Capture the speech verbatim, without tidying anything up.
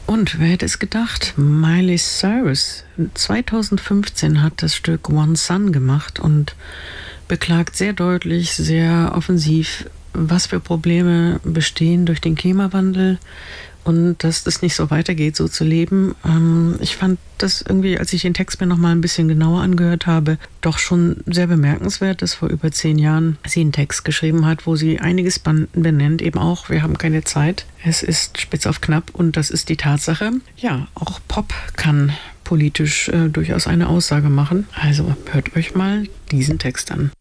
Und wer hätte es gedacht? Miley Cyrus zweitausendfünfzehn hat das Stück One Sun gemacht und beklagt sehr deutlich, sehr offensiv, was für Probleme bestehen durch den Klimawandel und dass das nicht so weitergeht, so zu leben. Ähm, ich fand das irgendwie, als ich den Text mir noch mal ein bisschen genauer angehört habe, doch schon sehr bemerkenswert, dass vor über zehn Jahren sie einen Text geschrieben hat, wo sie einiges benennt, eben auch, wir haben keine Zeit, es ist spitz auf knapp und das ist die Tatsache. Ja, auch Pop kann politisch äh, durchaus eine Aussage machen. Also hört euch mal diesen Text an.